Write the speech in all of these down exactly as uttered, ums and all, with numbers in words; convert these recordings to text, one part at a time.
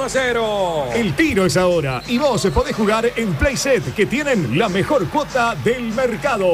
a cero. El tiro es ahora y vos podés jugar en Playset, que tienen la mejor cuota del mercado.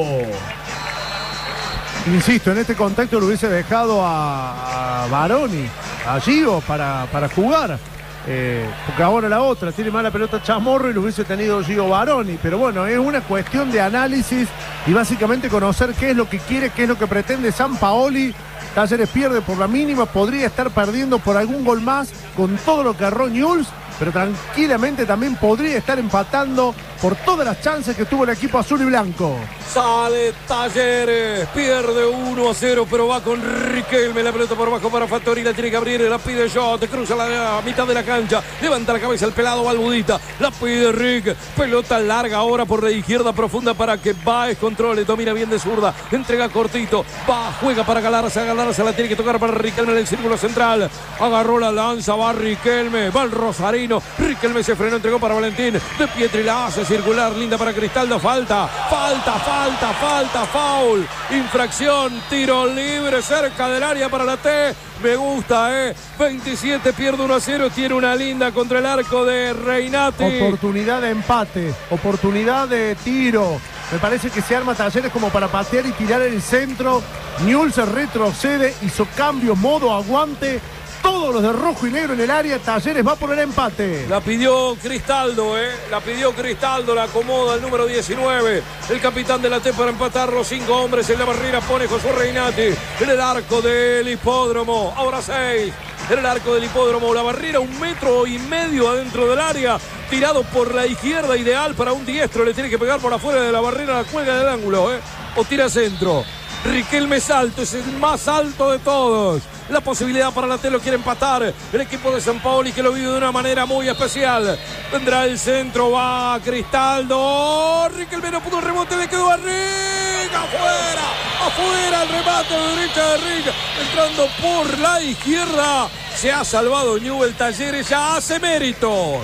Insisto, en este contexto lo hubiese dejado a, a Baroni, a Gio para, para jugar. Eh, porque ahora la otra tiene mala pelota Chamorro y lo hubiese tenido Gio Baroni. Pero bueno, es una cuestión de análisis y básicamente conocer qué es lo que quiere, qué es lo que pretende Sampaoli. Talleres pierde por la mínima, podría estar perdiendo por algún gol más con todo lo que erró Newell's, pero tranquilamente también podría estar empatando por todas las chances que tuvo el equipo azul y blanco. Sale Talleres, pierde uno a cero, pero va con Riquelme, la pelota por abajo para Fattori, la tiene que abrir, la pide Shot, cruza la, la mitad de la cancha, levanta la cabeza el pelado Balbudita, la pide Rick, pelota larga ahora por la izquierda profunda para que Baez controle, domina bien de zurda, entrega cortito, va, juega para Galarza, Galarza la tiene que tocar para Riquelme en el círculo central, agarró la lanza, va Riquelme, va el Rosarino, Riquelme se frenó, entregó para Valentín, De Pietri la hace circular, linda para Cristaldo, falta, falta, falta, falta, foul, infracción, tiro libre cerca del área para la T, me gusta, eh, veintisiete, pierde uno a cero, tiene una linda contra el arco de Reinati. Oportunidad de empate, oportunidad de tiro, me parece que se arma Talleres como para patear y tirar el centro, Newell's se retrocede, hizo cambio, modo aguante, todos los de rojo y negro en el área, Talleres va por el empate. La pidió Cristaldo, eh. La pidió Cristaldo, la acomoda el número diecinueve. El capitán de la T para empatar los cinco hombres en la barrera. Pone Josué Reinati en el arco del hipódromo. Ahora seis. En el arco del hipódromo. La barrera un metro y medio adentro del área. Tirado por la izquierda, ideal para un diestro. Le tiene que pegar por afuera de la barrera, la cuelga del ángulo, eh. O tira centro. Riquelme es alto, es el más alto de todos. La posibilidad para la T lo quiere empatar el equipo de Sampaoli, que lo vive de una manera muy especial. Vendrá el centro, va Cristaldo. Riquelme no pudo el rebote, le quedó a Rick. Afuera, afuera el remate de derecha de Rick. Entrando por la izquierda. Se ha salvado Newell's, Talleres ya hace méritos.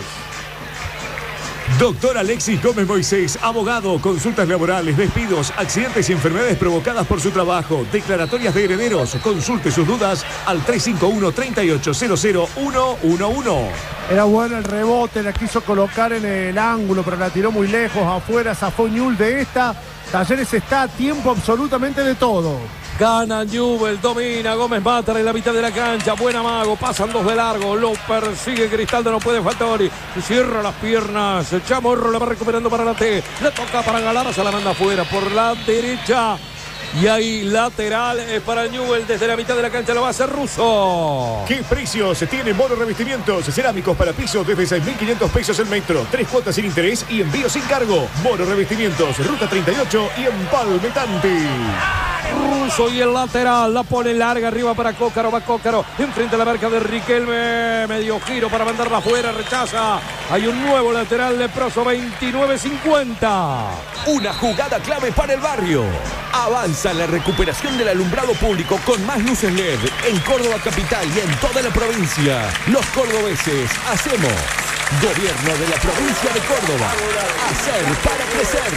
Doctor Alexis Gómez Moisés, abogado, consultas laborales, despidos, accidentes y enfermedades provocadas por su trabajo, declaratorias de herederos. Consulte sus dudas al tres cinco uno, tres ocho cero cero uno uno uno. Era bueno el rebote, la quiso colocar en el ángulo, pero la tiró muy lejos, afuera, zafó Newell's de esta. Talleres está a tiempo absolutamente de todo. Gana Newell's, domina Gómez Matar en la mitad de la cancha. Buen amago, pasan dos de largo. Lo persigue Cristaldo, no puede Fattori. Cierra las piernas. Chamorro la va recuperando para la T. La toca para Galarza, la manda afuera por la derecha. Y ahí lateral es para Newell's, desde la mitad de la cancha lo va a hacer Russo. ¿Qué precios tiene Moro Revestimientos? Cerámicos para piso desde seis mil quinientos pesos el metro. Tres cuotas sin interés y envío sin cargo. Moro Revestimientos, Ruta treinta y ocho y Empalme Tanti. Russo y el lateral, la pone larga arriba para Cócaro, va Cócaro, enfrente a la marca de Riquelme, medio giro para mandarla afuera, rechaza. Hay un nuevo lateral leproso, veintinueve cincuenta. Una jugada clave para el barrio. Avanza la recuperación del alumbrado público con más luces L E D en Córdoba capital y en toda la provincia. Los cordobeses hacemos. Gobierno de la provincia de Córdoba. Hacer para crecer.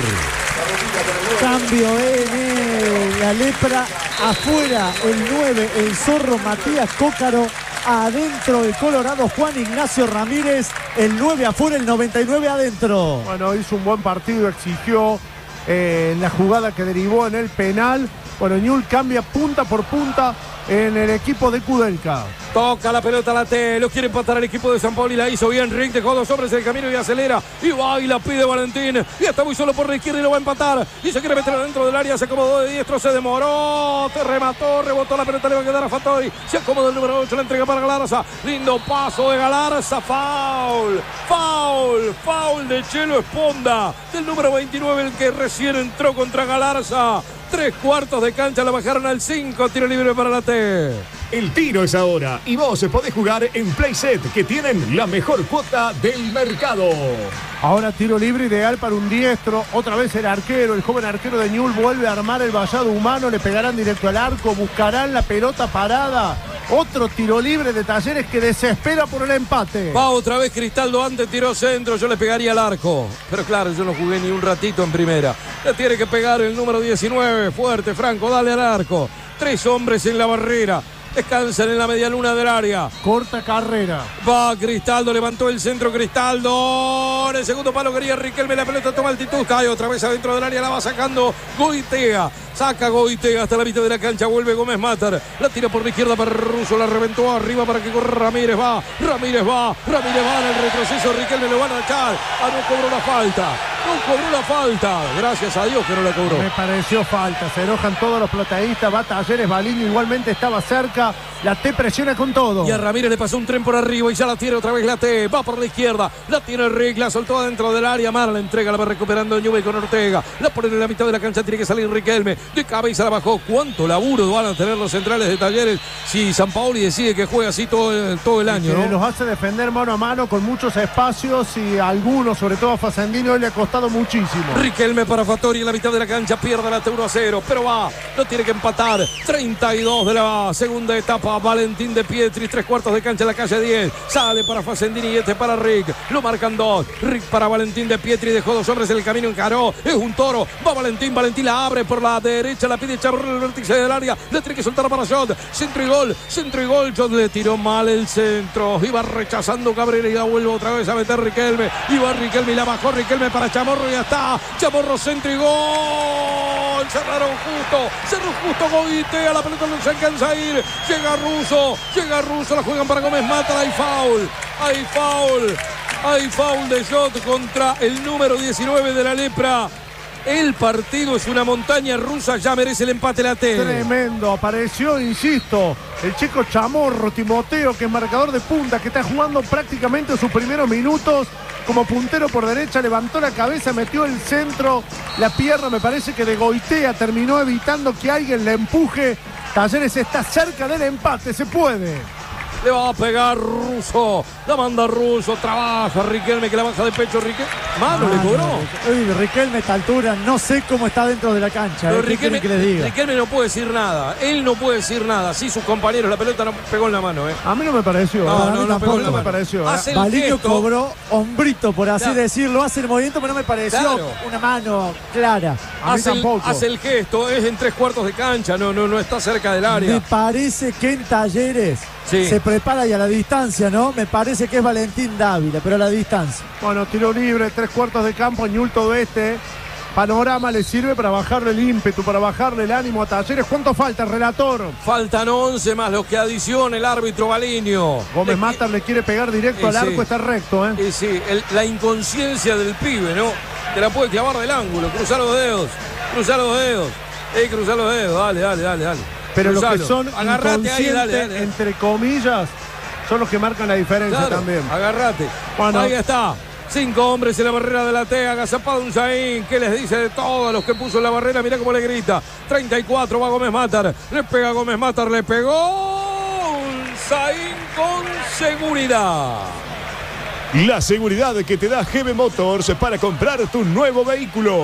Cambio en la lepra. Afuera el nueve, el zorro Matías Cócaro. Adentro el Colorado Juan Ignacio Ramírez. El nueve afuera, el noventa y nueve adentro. Bueno, hizo un buen partido, exigió eh, la jugada que derivó en el penal. Bueno, Newell's cambia punta por punta en el equipo de Kudelka. Toca la pelota a la T, lo quiere empatar el equipo de Sampaoli, la hizo bien Rick, dejó dos hombres en el camino y acelera, y va y la pide Valentín, y está muy solo por la izquierda y lo va a empatar, y se quiere meter dentro del área, se acomodó de diestro, se demoró, te remató, rebotó la pelota, le va a quedar a Fattori, se acomoda el número ocho, la entrega para Galarza, lindo paso de Galarza, foul, foul, foul de Chelo Esponda, del número veintinueve, el que recién entró contra Galarza. Tres cuartos de cancha, la bajaron al cinco, tiro libre para la T. El tiro es ahora y vos podés jugar en Playset, que tienen la mejor cuota del mercado. Ahora tiro libre ideal para un diestro, otra vez el arquero, el joven arquero de Newell's vuelve a armar el vallado humano, le pegarán directo al arco, buscarán la pelota parada. Otro tiro libre de Talleres que desespera por el empate. Va otra vez Cristaldo, antes tiró centro, yo le pegaría al arco. Pero claro, yo no jugué ni un ratito en primera. Le tiene que pegar el número diecinueve, fuerte, Franco, dale al arco. Tres hombres en la barrera. Descansan en la media luna del área. Corta carrera. Va Cristaldo, levantó el centro Cristaldo. En el segundo palo quería Riquelme, la pelota toma altitud, cae otra vez adentro del área, la va sacando Goitea. Saca Goitea hasta la mitad de la cancha, vuelve Gómez Matar. La tira por la izquierda para Russo, la reventó arriba para que corra Ramírez. Va, Ramírez va, Ramírez va en el retroceso. Riquelme lo van a echar. Ah, no cobró la falta. No cobró la falta. Gracias a Dios que no la cobró. Me pareció falta. Se enojan todos los plateístas. Va Talleres, Balini igualmente estaba cerca. La T presiona con todo. Y a Ramírez le pasó un tren por arriba y ya la tiene otra vez la T. Va por la izquierda. La tiene Rick, la soltó adentro del área. Mara la entrega, la va recuperando Newell con Ortega. La pone en la mitad de la cancha. Tiene que salir Riquelme. De cabeza la bajó. ¿Cuánto laburo van a tener los centrales de Talleres si Sampaoli decide que juega así todo el, todo el año, ¿no? ¿no? Los hace defender mano a mano con muchos espacios y a algunos, sobre todo a Facendini, hoy le ha costado muchísimo. Riquelme para Fattori en la mitad de la cancha. Pierde la T uno a cero. Pero va. No tiene que empatar. treinta y dos de la segunda etapa. Valentín de Pietri. Tres cuartos de cancha en la calle diez. Sale para Facendini y este para Rick. Lo marcan dos. Rick para Valentín de Pietri. Dejó dos hombres en el camino. Encaró. Es un toro. Va Valentín. Valentín la abre por la derecha. La pide Chavarro en el vértice del área. Le tiene que soltar para Jot. Centro y gol. Centro y gol. Jot le tiró mal el centro. Iba rechazando Cabrera y la vuelve otra vez a meter Riquelme. Iba Riquelme y la bajó Riquelme para Chamorro y ya está. Chamorro, centro y gol. Cerraron justo. Cerró justo Goitea. La pelota no se alcanza a ir. Llega Russo. Llega Russo. La juegan para Gómez Matar. Hay foul. Hay foul. Hay foul de Jot contra el número diecinueve de la Lepra. El partido es una montaña rusa, ya merece el empate la T. Tremendo, apareció, insisto, el chico Chamorro, Timoteo, que es marcador de punta, que está jugando prácticamente sus primeros minutos como puntero por derecha, levantó la cabeza, metió el centro, la pierna, me parece que de Goitea terminó evitando que alguien le empuje. Talleres está cerca del empate, se puede. Le va a pegar Russo. La manda Russo. Trabaja Riquelme que la baja de pecho. Riquelme. Mano le cobró. Uy, Riquelme a esta altura no sé cómo está dentro de la cancha. Pero ¿eh? Riquelme, que les diga? Riquelme no puede decir nada. Él no puede decir nada. Sí, sus compañeros. La pelota no pegó en la mano. ¿eh? A mí no me pareció. No, ¿eh? no, no pegó en la me mano. pareció. ¿eh? Hace el Balini gesto. cobró hombrito, por así Claro. decirlo. Hace el movimiento, pero no me pareció Claro. una mano clara. A mí Hace el, tampoco. hace el gesto. Es en tres cuartos de cancha. No, no, no está cerca del área. Me parece que en Talleres Sí. se prepara y a la distancia, ¿no? Me parece que es Valentín Dávila, pero a la distancia. Bueno, tiro libre, tres cuartos de campo, Ñulto Oeste. Panorama le sirve para bajarle el ímpetu, para bajarle el ánimo a Talleres. ¿Cuánto falta, relator? Faltan once más los que adiciona el árbitro Baliño. Gómez Le- Matar le quiere pegar directo Y al sí. arco, está recto, ¿eh? Y sí, el- la inconsciencia del pibe, ¿no? Te la puede clavar del ángulo, cruzar los dedos, cruzar los dedos. Ey, cruzar los dedos, dale, dale, dale, dale. Pero los que Cruzalo. son Agarrate ahí, inconscientes, dale, dale. entre comillas, son los que marcan la diferencia Claro, también. agarrate. Bueno. Ahí está. Cinco hombres en la barrera de la T, agazapado un Zain. ¿Qué les dice de todos los que puso en la barrera? Mirá cómo le grita. treinta y cuatro va Gómez Matar. Le pega Gómez Matar, le pegó. Un Zain con seguridad. La seguridad que te da G B Motors para comprar tu nuevo vehículo.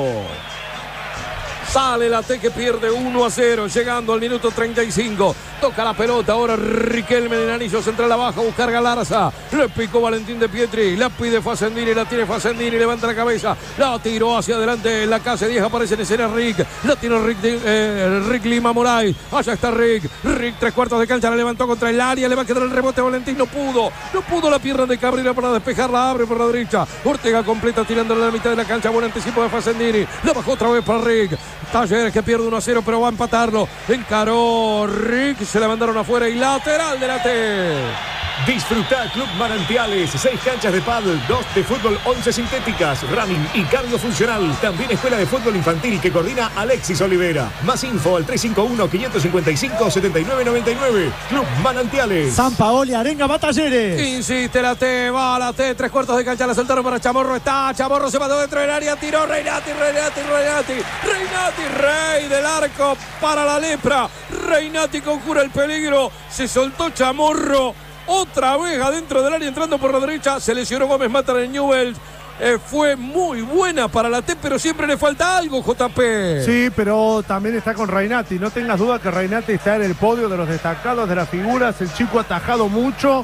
Sale la T que pierde uno a cero, llegando al minuto treinta y cinco. Toca la pelota, ahora Riquelme en el anillo central abajo a buscar Galarza. Le picó Valentín de Pietri, la pide Facendini, la tiene Facendini, levanta la cabeza, la tiró hacia adelante en la calle diez, aparece en escena Rick, la tiene Rick, eh, Rick Lima Moray, allá está Rick, Rick tres cuartos de cancha, la levantó contra el área, le va a quedar el rebote a Valentín, no pudo, no pudo la pierna de Cabrera para despejarla, abre por la derecha, Ortega completa tirándola a la mitad de la cancha, buen anticipo de Facendini, la bajó otra vez para Rick, Talleres que pierde uno a cero pero va a empatarlo, encaró Rick, se la mandaron afuera y lateral de la T. Disfruta Club Manantiales, seis canchas de pádel, dos de fútbol, once sintéticas, running y cardio funcional. También escuela de fútbol infantil que coordina Alexis Olivera. Más info al tres cinco uno, cinco cinco cinco, siete nueve nueve nueve. Club Manantiales. Sampaoli, Arenga, va Talleres. Insiste la T, va la T, tres cuartos de cancha, la soltaron para Chamorro, está, Chamorro se mató dentro del área, tiró Reinati, Reinati, Reinati, Reinati, rey del arco para la Lepra, Reinati conjura el peligro, se soltó Chamorro, otra vez adentro del área entrando por la derecha, se lesionó Gómez Matar en Newell's. Eh, fue muy buena para la T, pero siempre le falta algo, J P. Sí, pero también está con Reinati. No tengas duda que Reinati está en el podio de los destacados, de las figuras. El chico ha atajado mucho.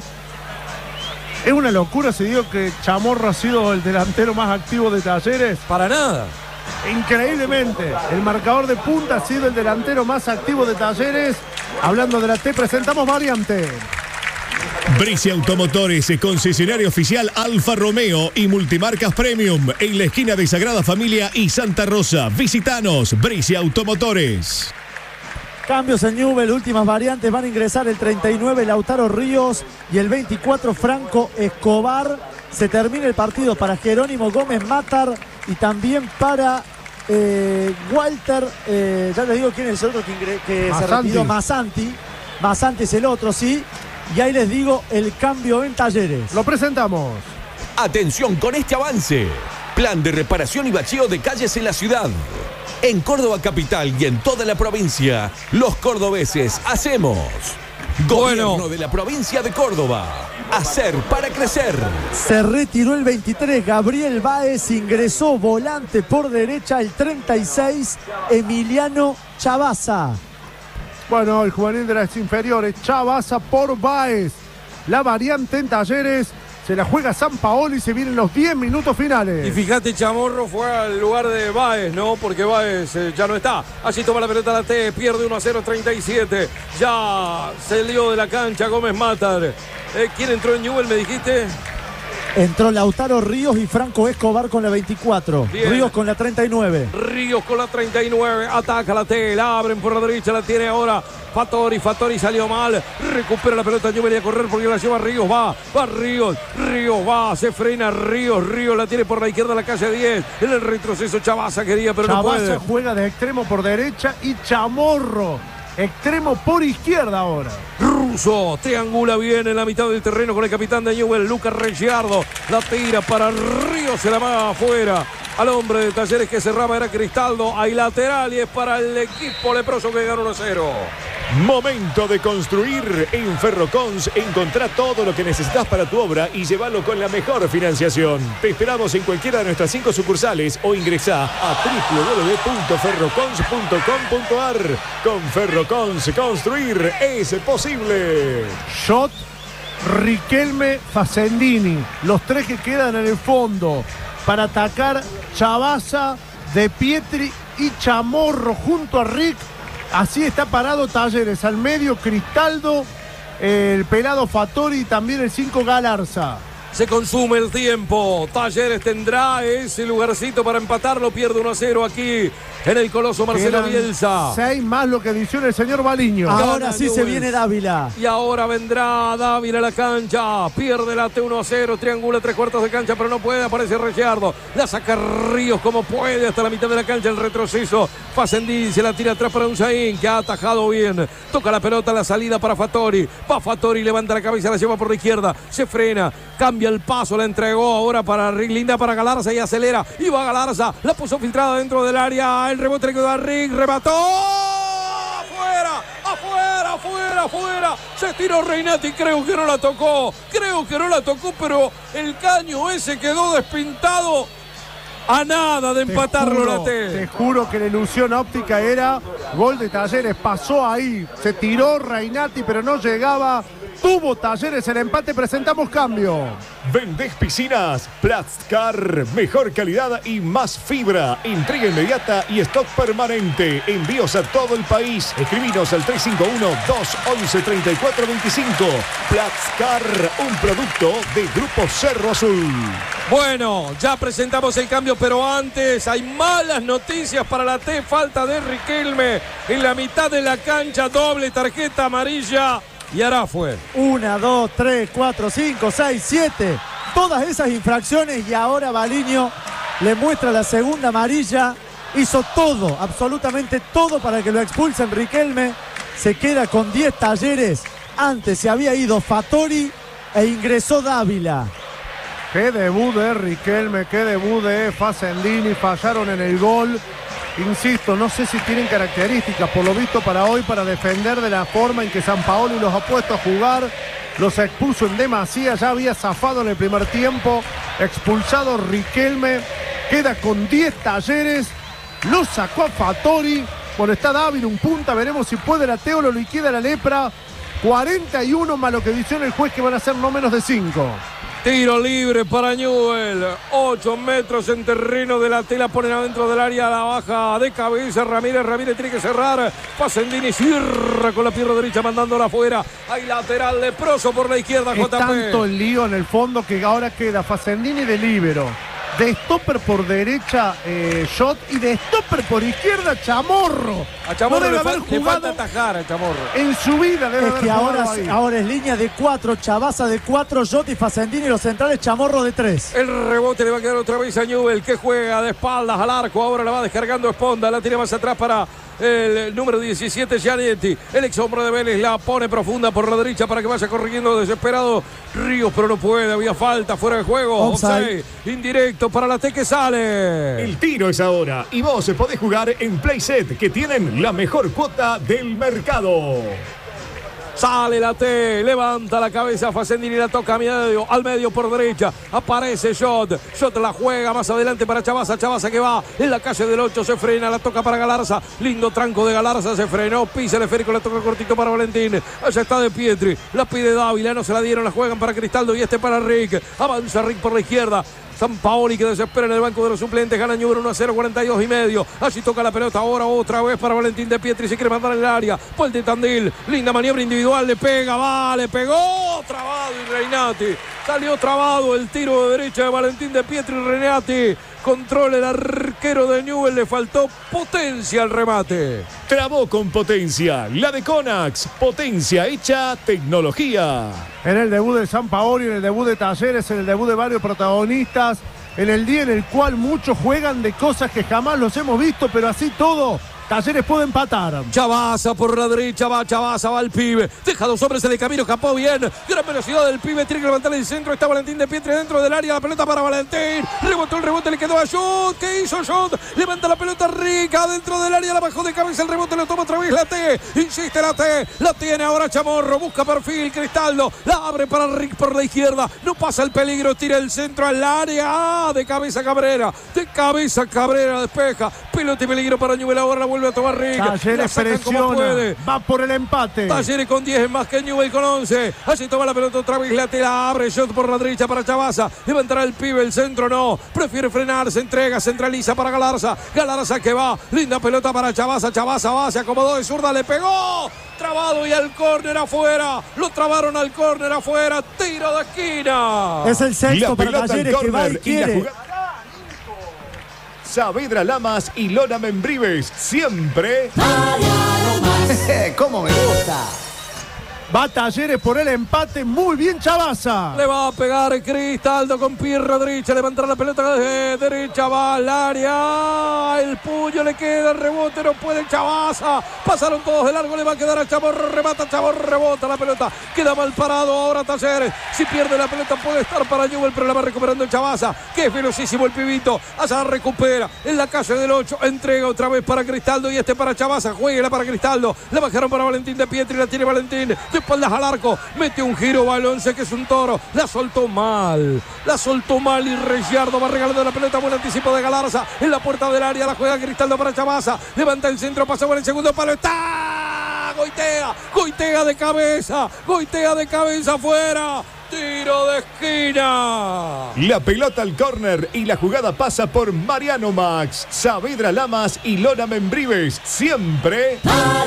Es una locura si digo que Chamorro ha sido el delantero más activo de Talleres. Para nada. increíblemente. El marcador de punta ha sido el delantero más activo de Talleres. Hablando de la T, presentamos variante. Bricia Automotores, concesionario oficial Alfa Romeo y Multimarcas Premium en la esquina de Sagrada Familia y Santa Rosa. Visitanos, Bricia Automotores. Cambios en Newell, últimas variantes, van a ingresar el treinta y nueve Lautaro Ríos y el veinticuatro Franco Escobar. Se termina el partido para Jerónimo Gómez Matar y también para eh, Walter, eh, ya les digo quién es el otro que, ingre, que se retiró, Masanti. Masanti es el otro, sí. Y ahí les digo el cambio en Talleres. Lo presentamos. Atención con este avance. Plan de reparación y bacheo de calles en la ciudad. En Córdoba capital y en toda la provincia, los cordobeses hacemos. Gobierno bueno. de la provincia de Córdoba. Hacer para crecer. Se retiró el veintitrés, Gabriel Báez, ingresó volante por derecha el treinta y seis, Emiliano Chavaza. Bueno, el juvenil de las inferiores, Chavaza por Báez. La variante en Talleres. Se la juega San Paolo y se vienen los diez minutos finales. Y fíjate, Chamorro fue al lugar de Báez, ¿no? Porque Báez eh, ya no está. Allí toma la pelota la T, pierde uno a cero, treinta y siete. Ya salió de la cancha Gómez Matar. Eh, ¿Quién entró en Newell, me dijiste? Entró Lautaro Ríos y Franco Escobar con la veinticuatro. Bien. Ríos con la treinta y nueve. Ríos con la treinta y nueve. Ataca la T. La abren por la derecha. La tiene ahora Fattori. Fattori salió mal. Recupera la pelota. Yo venía a correr porque la lleva Ríos. Va. Va Ríos. Ríos va. Se frena Ríos. Ríos la tiene por la izquierda. La calle diez. En el retroceso Chavaza quería, pero Chavaza no puede. Juega de extremo por derecha y Chamorro extremo por izquierda ahora. Russo triangula bien en la mitad del terreno con el capitán de Newell, Lucas Reggiardo. La tira para Ríos, se la va afuera. Al hombre de Talleres que cerraba era Cristaldo. Hay lateral y es para el equipo leproso que gana uno a cero. Momento de construir. En Ferrocons encontrá todo lo que necesitas para tu obra y llévalo con la mejor financiación. Te esperamos en cualquiera de nuestras cinco sucursales o ingresá a doble u doble u doble u punto ferrocons punto com punto a r. Con Ferrocons construir es posible. Shot, Riquelme, Facendini. Los tres que quedan en el fondo para atacar Chavaza, De Pietri y Chamorro junto a Rick. Así está parado Talleres. Al medio Cristaldo, el pelado Fattori y también el cinco Galarza. Se consume el tiempo. Talleres tendrá ese lugarcito para empatarlo. Pierde uno a cero aquí en el Coloso Marcelo Quedan Bielsa. Seis más lo que adiciona el señor Baliño. Ahora sí se viene Dávila. Y ahora vendrá Dávila a la cancha. Pierde la T uno a cero. Triangula tres cuartos de cancha, pero no puede. Aparece Reggiardo. La saca Ríos como puede hasta la mitad de la cancha. El retroceso. Facendini se la tira atrás para Unzaín, que ha atajado bien. Toca la pelota, la salida para Fattori. Va Fattori, levanta la cabeza, la lleva por la izquierda. Se frena. Cambia el paso, la entregó ahora para Rick, linda para Galarza y acelera. Y va Galarza. La puso filtrada dentro del área. El rebote le quedó a Rick. Remató. ¡Afuera! ¡Afuera! ¡Afuera! ¡Afuera! Se tiró Reinati. Creo que no la tocó. Creo que no la tocó, pero el caño ese quedó despintado. A nada de empatarlo juro, la T. Te juro que la ilusión óptica era gol de Talleres. Pasó ahí. Se tiró Reinati, pero no llegaba. Tuvo Talleres el empate. Presentamos cambio. ¿Vendés piscinas? Plastcar. Mejor calidad y más fibra. Entrega inmediata y stock permanente. Envíos a todo el país. Escribinos al tres cinco uno, dos once, treinta y cuatro veinticinco. Plastcar, un producto de Grupo Cerro Azul. Bueno, ya presentamos el cambio, pero antes hay malas noticias para la T. Falta de Riquelme en la mitad de la cancha. Doble tarjeta amarilla. Y ahora fue. Una, dos, tres, cuatro, cinco, seis, siete. Todas esas infracciones y ahora Baliño le muestra la segunda amarilla. Hizo todo, absolutamente todo para que lo expulsen. Riquelme se queda con diez Talleres. Antes se había ido Fattori e ingresó Dávila. Qué debut de Riquelme, qué debut de Facendini. Fallaron en el gol. Insisto, no sé si tienen características, por lo visto para hoy, para defender de la forma en que San Paolo los ha puesto a jugar. Los expuso en demasía, ya había zafado en el primer tiempo. Expulsado Riquelme, queda con diez Talleres. Lo sacó a Fattori. Bueno, está Dávila, un punta, veremos si puede la Teo, lo liquida la Lepra. cuarenta y uno más lo que dice el juez, que van a ser no menos de cinco. Tiro libre para Newell. ocho metros en terreno de la tela. Ponen adentro del área. La baja de cabeza. Ramírez. Ramírez tiene que cerrar. Facendini cierra con la pierna derecha mandándola afuera. Hay lateral leproso por la izquierda. Es J P. tanto el lío en el fondo que ahora queda Facendini de líbero. De stopper por derecha, eh, Shot. Y de stopper por izquierda, Chamorro. A Chamorro no le, debe fal haber le jugado falta atajar a Chamorro. en su vida. Debe Es haber que ahora, jugado ahí. ahora es línea de cuatro, Chavaza de cuatro, Jotti, Facendini, los centrales, Chamorro de tres. El rebote le va a quedar otra vez a Newell, que juega de espaldas al arco. Ahora la va descargando Esponda. La tiene más atrás para el número diecisiete, Gianetti. El ex hombre de Vélez la pone profunda por la derecha para que vaya corrigiendo desesperado Ríos, pero no puede. Había falta, fuera de juego. Offside. Offside. Indirecto para la T que sale. El tiro es ahora y vos podés jugar en Playset, que tienen la mejor cuota del mercado. Sale la T, levanta la cabeza Facendini, la toca a medio, al medio por derecha. Aparece Shot, Shot la juega más adelante para Chavaza, Chavaza que va en la calle del ocho, se frena, la toca para Galarza. Lindo tranco de Galarza, se frenó, pisa el esférico, la toca cortito para Valentín. Allá está De Pietri, la pide Dávila, no se la dieron, la juegan para Cristaldo y este para Rick. Avanza Rick por la izquierda. Sampaoli que desespera en el banco de los suplentes, gana Newell uno a cero, cuarenta y dos y medio. Allí toca la pelota ahora otra vez para Valentín De Pietri, se quiere mandar en el área. Por el de Tandil, linda maniobra individual, le pega, va, le pegó, trabado y Reinati. Salió trabado el tiro de derecha de Valentín De Pietri, Reinati. Controla el arquero de Newell, le faltó potencia al remate. Trabó con potencia, la de Conax, potencia hecha tecnología. En el debut de Sampaoli, en el debut de Talleres, en el debut de varios protagonistas, en el día en el cual muchos juegan de cosas que jamás los hemos visto, pero así todo, Talleres puede empatar. Chavaza por la derecha, va Chavaza, va el pibe. Deja dos hombres en el camino, escapó bien. Gran velocidad del pibe, tiene que levantar el centro. Está Valentín De Pietri dentro del área, la pelota para Valentín. Rebotó el rebote, le quedó a Shot. ¿Qué hizo Shot? Levanta la pelota rica dentro del área, la bajó de cabeza, el rebote lo toma otra vez la T. Insiste la T, la tiene ahora Chamorro, busca perfil, Cristaldo. La abre para Rick por la izquierda. No pasa el peligro, tira el centro al área. Ah, de cabeza Cabrera, de cabeza Cabrera, despeja. Pelota y peligro para Newell, ahora la vuelve a tomar Rick. Talleres presiona, va por el empate. Talleres con diez más que Newell con once. Allí toma la pelota otra vez, la tela abre, Shot por la derecha para Chavaza. Levantará el pibe, el centro no. Prefiere frenar, se entrega, centraliza para Galarza. Galarza que va, linda pelota para Chavaza. Chavaza va, se acomodó de zurda, le pegó. Trabado y al córner afuera. Lo trabaron al córner afuera. Tiro de esquina. Es el sexto La para pelota al Talleres que va y córner y la quiere. jugada. Saavedra Lamas y Lona Membrives, siempre. ¿Cómo me gusta? Va Talleres por el empate, muy bien Chavaza. Le va a pegar Cristaldo con pierna derecha, levantar la pelota de derecha, va al área, el puño le queda, el rebote, no puede Chavaza, pasaron todos de largo, le va a quedar a Chamorro, remata Chamorro, rebota la pelota, queda mal parado ahora Talleres, si pierde la pelota puede estar para Newell, pero la va recuperando el Chavaza, que es velocísimo el pibito, allá recupera, en la calle del ocho, entrega otra vez para Cristaldo y este para Chavaza, jueguela para Cristaldo, la bajaron para Valentín De Pietri, la tiene Valentín, de espaldas al arco, mete un giro Balonce que es un toro, la soltó mal, la soltó mal y Reyardo va regalando la pelota, buen anticipo de Galarza, en la puerta del área, la juega Cristaldo para Chavaza, levanta el centro, pasa por el segundo palo, está Goitea, Goitea de cabeza, Goitea de cabeza afuera, tiro de esquina. La pelota al córner y la jugada pasa por Mariano Max, Saavedra Lamas y Lona Membrives, siempre.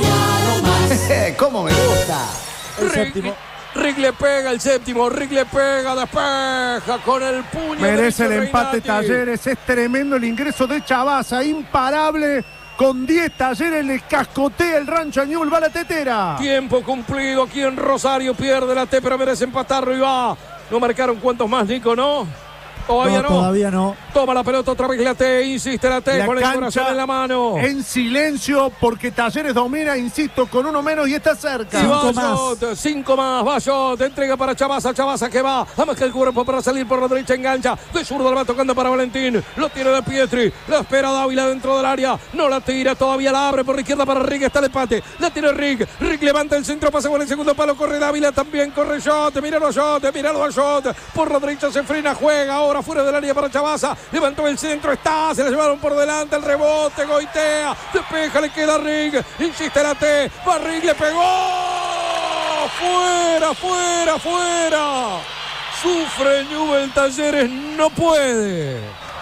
¿Cómo me gusta? El Rick, séptimo. Rick le pega el séptimo, Rick le pega, despeja con el puño. Merece el derecho empate Reinati. Talleres, es tremendo el ingreso de Chavaza, imparable. Con diez Talleres le cascotea el rancho a Newell, va la tetera. Tiempo cumplido aquí en Rosario, pierde la T, pero merece empatarlo y va. No marcaron cuántos más, Nico, ¿no? Todavía no. No, todavía no. Toma la pelota otra vez la T, insiste la T La con el cancha corazón en la mano. en silencio porque Talleres domina, insisto, con uno menos y está cerca. Y va Cinco más. Shot, cinco más, va Shot, entrega para Chavaza, Chavaza que va, además que el cuerpo para salir por la derecha, engancha, de zurdo la va tocando para Valentín, lo tiene De Pietri, la espera Dávila dentro del área, no la tira, todavía la abre por la izquierda para Rick, está el empate, la tiene Rick, Rick levanta el centro, pasa por el segundo palo, corre Dávila también, corre Shot, míralo a Shot, míralo a Shot, por la derecha se frena, juega ahora fuera del área para Chavaza, levantó el centro, está, se la llevaron por delante, el rebote, Goitea, despeja, le queda Rick, insiste la T, va Rick, le pegó, fuera, fuera, fuera. Sufre Newell, Talleres no puede.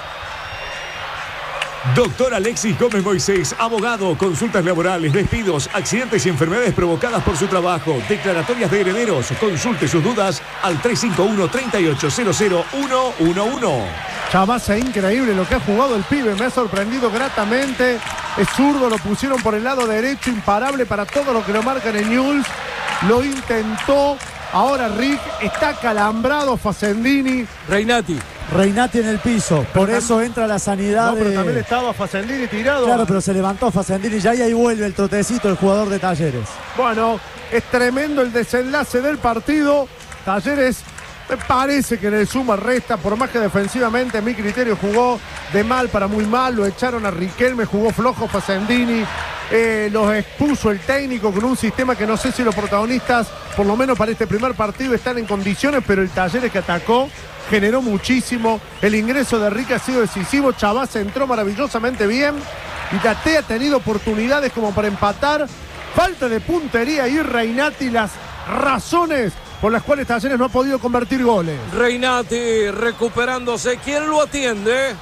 Doctor Alexis Gómez Moisés, abogado, consultas laborales, despidos, accidentes y enfermedades provocadas por su trabajo, declaratorias de herederos. Consulte sus dudas al tres cinco uno, tres ocho cero cero uno uno uno. Chavasa, increíble lo que ha jugado el pibe, me ha sorprendido gratamente. Es zurdo, lo pusieron por el lado derecho, imparable para todo lo que lo marcan en Newell's. Lo intentó, ahora Rick está calambrado, Facendini. Reinati. Reinati en el piso, por eso entra la sanidad. No, pero de... también estaba Facendini tirado. Claro, pero se levantó Facendini ya y ahí vuelve el trotecito, el jugador de Talleres. Bueno, es tremendo el desenlace del partido. Talleres me parece que le suma resta, por más que defensivamente, en mi criterio, jugó de mal para muy mal. Lo echaron a Riquelme, jugó flojo Facendini. Eh, los expuso el técnico con un sistema que no sé si los protagonistas, por lo menos para este primer partido, están en condiciones, pero el Talleres que atacó generó muchísimo. El ingreso de Rick ha sido decisivo. Chavaz entró maravillosamente bien y Tate ha tenido oportunidades como para empatar. Falta de puntería y Reinati, las razones por las cuales Talleres no ha podido convertir goles. Reinati recuperándose. ¿Quién lo atiende?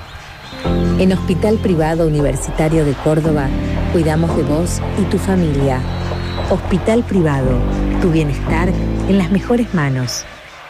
En Hospital Privado Universitario de Córdoba, cuidamos de vos y tu familia. Hospital Privado, tu bienestar en las mejores manos.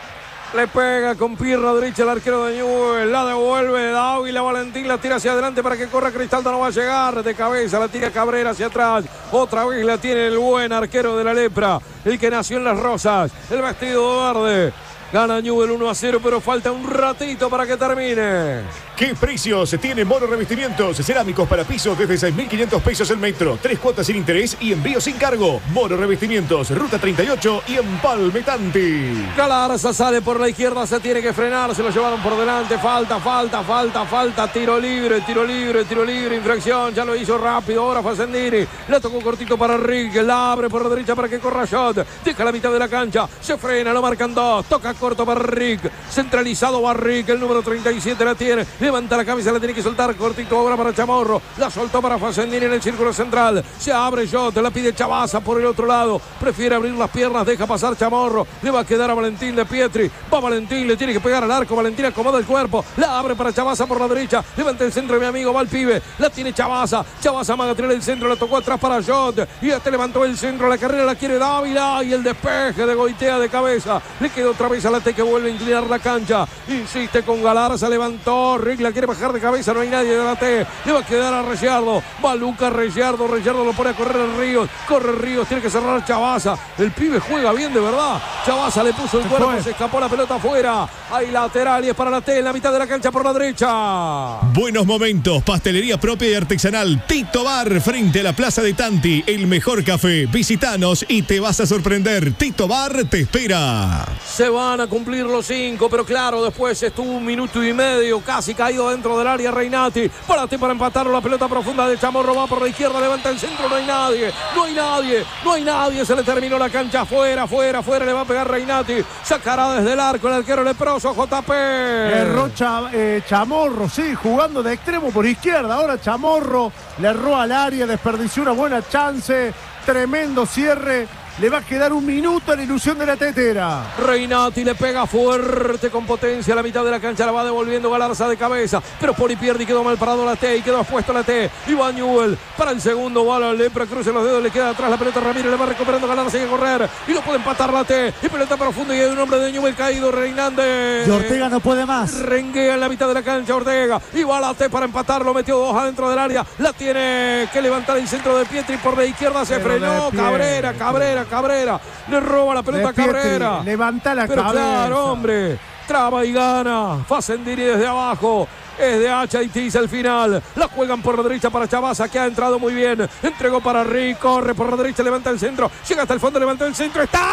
Le pega con pierna derecha el arquero de Newell, la devuelve Dávila, Valentín la tira hacia adelante para que corra Cristaldo, no va a llegar, de cabeza la tira Cabrera hacia atrás, otra vez la tiene el buen arquero de la Lepra, el que nació en Las Rosas, el vestido verde. Gana Newell uno a cero, pero falta un ratito para que termine. ¿Qué precios tiene Moro Revestimientos? Cerámicos para pisos desde seis mil quinientos pesos el metro. Tres cuotas sin interés y envío sin cargo. Moro Revestimientos, Ruta treinta y ocho y Empalme Tanti. Galarza sale por la izquierda, se tiene que frenar, se lo llevaron por delante. Falta, falta, falta, falta. Tiro libre, tiro libre, tiro libre. Infracción, ya lo hizo rápido. Ahora Facendini. Le tocó cortito para Rick. La abre por la derecha para que corra Shot. Deja la mitad de la cancha. Se frena, lo marcan dos. Toca corto para Rick. Centralizado va Rick. El número treinta y siete la tiene. Levanta la cabeza, la tiene que soltar. Cortito ahora para Chamorro. La soltó para Facendini en el círculo central. Se abre Shot. La pide Chavasa por el otro lado. Prefiere abrir las piernas. Deja pasar Chamorro. Le va a quedar a Valentín de Pietri. Va Valentín. Le tiene que pegar al arco. Valentín acomoda el cuerpo. La abre para Chavasa por la derecha. Levanta el centro de mi amigo. Va el pibe. La tiene Chavasa. Chavasa maga tirar el centro. La tocó atrás para Shot. Y ya te levantó el centro. La carrera la quiere Dávila. Y el despeje de Goitea de cabeza. Le quedó otra vez a la T que vuelve a inclinar la cancha. Insiste con Galarza. Levantó. Rick la quiere bajar de cabeza. No hay nadie de la T. Le va a quedar a Reyardo. Va Lucas Reyardo. Reyardo lo pone a correr el Ríos. Corre Ríos. Tiene que cerrar Chavasa. El pibe juega bien de verdad. Chavasa le puso el cuerpo. Se escapó la pelota afuera. Hay lateral y es para la T en la mitad de la cancha por la derecha. Buenos momentos. Pastelería propia y artesanal. Tito Bar frente a la Plaza de Tanti. El mejor café. Visítanos y te vas a sorprender. Tito Bar te espera. Se van a cumplir los cinco, pero claro, después estuvo un minuto y medio casi caído dentro del área Reinati. Para ti para empatarlo, la pelota profunda de Chamorro va por la izquierda, levanta el centro, no hay nadie, no hay nadie, no hay nadie, se le terminó la cancha, afuera, afuera, afuera, le va a pegar Reinati, sacará desde el arco el arquero leproso J P. Erró Cha, eh, Chamorro, sí, jugando de extremo por izquierda, ahora Chamorro le erró al área, desperdició una buena chance, tremendo cierre. Le va a quedar un minuto en la ilusión de la tetera. Reinati le pega fuerte con potencia a la mitad de la cancha. La va devolviendo Galarza de cabeza. Pero Poli pierde y quedó mal parado la T. Y quedó expuesto la T. Y va Newell para el segundo. Va la Lepra. Cruce los dedos. Le queda atrás la pelota. Ramírez le va recuperando. Galarza y a correr. Y lo puede empatar la T. Y pelota profunda. Y hay un hombre de Newell caído. Reinández. Y Ortega no puede más. Renguea en la mitad de la cancha Ortega. Y va la T para empatarlo. Metió dos adentro del área. La tiene que levantar el centro de Pietri. Por la izquierda se Pero frenó. Cabrera, Cabrera. Cabrera, le roba la pelota a Cabrera. Levanta la Pero cabeza. claro, hombre, traba y gana. Facendini desde abajo. Es de hacha y tiza el final. La juegan por la derecha para Chavasa, que ha entrado muy bien. Entregó para Rick, corre por la derecha, levanta el centro. Llega hasta el fondo, levanta el centro. ¡Está!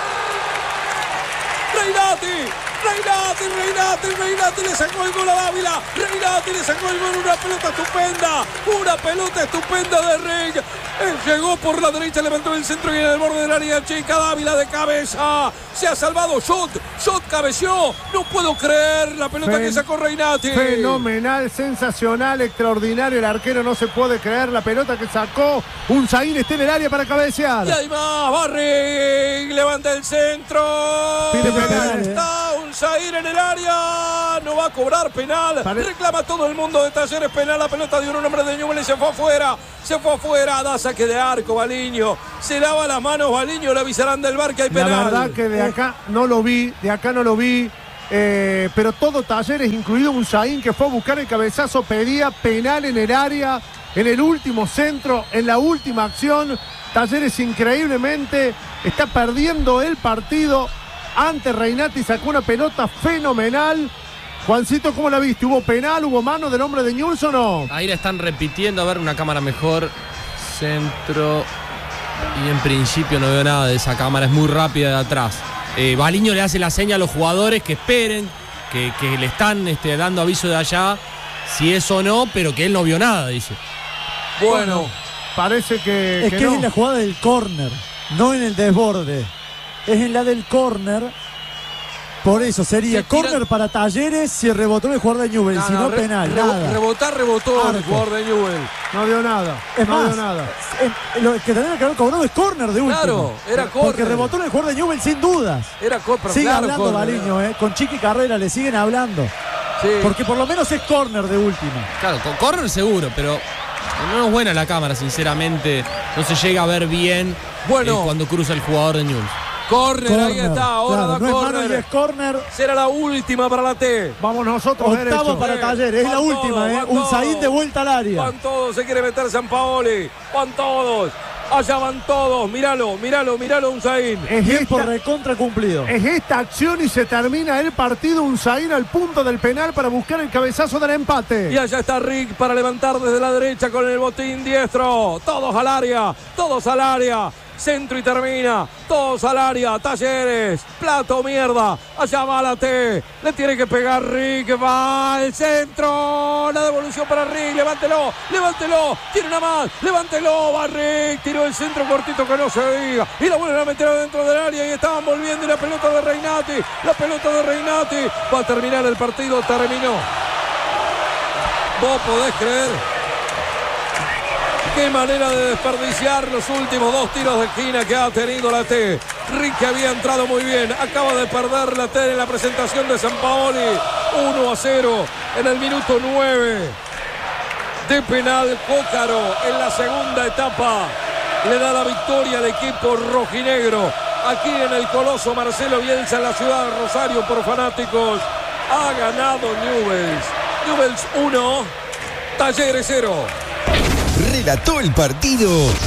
¡Reinati! Reinati, Reinati, Reinati le sacó el gol a Dávila. Reinati le sacó el gol, una pelota estupenda. Una pelota estupenda de Rick. Él llegó por la derecha, levantó el centro y en el borde del área chica. Dávila de cabeza. Se ha salvado. Shot, Shot cabeció. No puedo creer la pelota Fen que sacó Reinati. Fenomenal, sensacional, extraordinario. El arquero no se puede creer la pelota que sacó. Un Zayn está en el área para cabecear. Y hay más. Va Rick, levanta el centro. Pide penal, está un Usain en el área. No va a cobrar penal. Pare... Reclama todo el mundo de Talleres penal. La pelota de un hombre de Newell's se fue afuera. Se fue afuera. Da saque de arco Baliño. Se lava las manos Baliño. Le avisarán del bar que hay penal. La verdad que de acá no lo vi. De acá no lo vi. Eh, pero todo Talleres, incluido Usain, que fue a buscar el cabezazo, pedía penal en el área. En el último centro. En la última acción. Talleres increíblemente está perdiendo el partido. Ante Reinati sacó una pelota fenomenal. Juancito, ¿cómo la viste? ¿Hubo penal? ¿Hubo mano del hombre de Newell's o no? Ahí la están repitiendo, a ver, una cámara mejor. Centro. Y en principio no veo nada de esa cámara, es muy rápida de atrás. Eh, Baliño le hace la seña a los jugadores que esperen, que, que le están este, dando aviso de allá, si es o no, pero que él no vio nada, dice. Bueno, parece que. Es que, que no. es en la jugada del córner, no en el desborde. Es en la del córner. Por eso sería córner para Talleres si rebotó el jugador de Newell's, no, si no, no re, re, penal, nada. Rebotar, rebotó Arco. El jugador de Newell's. No dio nada. Es no más, dio nada. Es, lo que tendría que haber cobrado es córner de último. Claro, era córner. Porque rebotó en el jugador de Newell's sin dudas. Era córner. Sigue claro, hablando córner. Baliño, eh, con Chiqui Carrera le siguen hablando. Sí. Porque por lo menos es córner de última. Claro, con córner seguro, pero no es buena la cámara, sinceramente. No se llega a ver bien bueno, eh, cuando cruza el jugador de Newell's. Córner, ahí está, ahora claro, da no córner. Es córner. Será la última para la T. Vamos nosotros. Octavo derecho. para Talleres, es van la todos, última, eh. Usain de vuelta al área. Van todos, se quiere meter Sampaoli. Van todos. Allá van todos. Míralo, míralo, míralo, Usain. Es tiempo esta, recontra cumplido. Es esta acción y se termina el partido. Usain al punto del penal para buscar el cabezazo del empate. Y allá está Rick para levantar desde la derecha con el botín diestro. Todos al área, todos al área. Centro y termina, todos al área, Talleres, plato mierda, allá va la T, le tiene que pegar Rick, va al centro, la devolución para Rick, levántelo, levántelo, tiene una más, levántelo, va Rick, tiró el centro cortito que no se diga, y la vuelven a meter adentro del área y estaban volviendo y la pelota de Reinati, la pelota de Reinati, va a terminar el partido, terminó. ¿Vos podés creer? Qué manera de desperdiciar los últimos dos tiros de esquina que ha tenido la T. Rick que había entrado muy bien. Acaba de perder la T en la presentación de Sampaoli. uno a cero en el minuto nueve. De penal, Cócaro en la segunda etapa. Le da la victoria al equipo rojinegro. Aquí en el Coloso Marcelo Bielsa en la ciudad de Rosario por fanáticos. Ha ganado Newell's. Newell's uno, Talleres cero. Relató el partido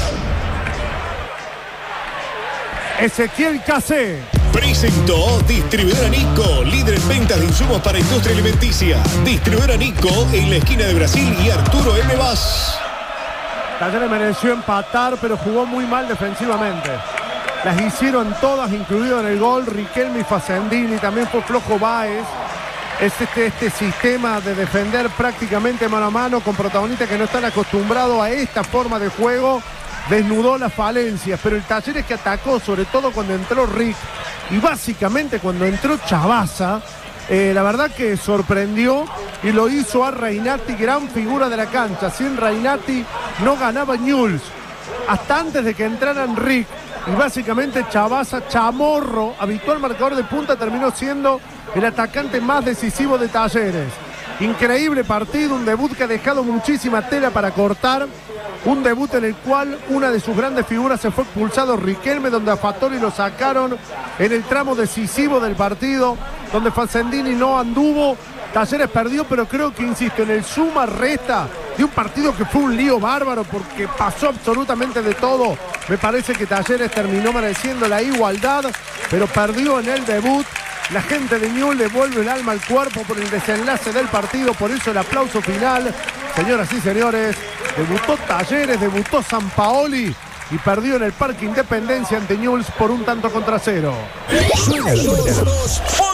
Ezequiel Casé. Presentó Distribuidora Nico, líder en ventas de insumos para industria alimenticia. Distribuidora Nico en la esquina de Brasil y Arturo M. Vaz. Talleres mereció empatar, pero jugó muy mal defensivamente. Las hicieron todas, incluido en el gol Riquelme y Facendini. También fue flojo Báez. Es este, este sistema de defender prácticamente mano a mano con protagonistas que no están acostumbrados a esta forma de juego. Desnudó las falencias, pero el Talleres que atacó, sobre todo cuando entró Rick y básicamente cuando entró Chabaza, eh, la verdad que sorprendió y lo hizo a Reinati, gran figura de la cancha. Sin Reinati no ganaba Newell's hasta antes de que entraran Rick y básicamente Chabaza, Chamorro, habitual marcador de punta, terminó siendo el atacante más decisivo de Talleres. Increíble partido, un debut que ha dejado muchísima tela para cortar. Un debut en el cual una de sus grandes figuras se fue expulsado, Riquelme, donde a Fattori lo sacaron en el tramo decisivo del partido, donde Facendini no anduvo. Talleres perdió, pero creo que, insisto, en el suma-resta de un partido que fue un lío bárbaro porque pasó absolutamente de todo. Me parece que Talleres terminó mereciendo la igualdad, pero perdió en el debut. La gente de Newell's le vuelve el alma al cuerpo por el desenlace del partido, por eso el aplauso final. Señoras y señores, debutó Talleres, debutó Sampaoli y perdió en el Parque Independencia ante Newell's por un tanto contra cero. Suena, suena.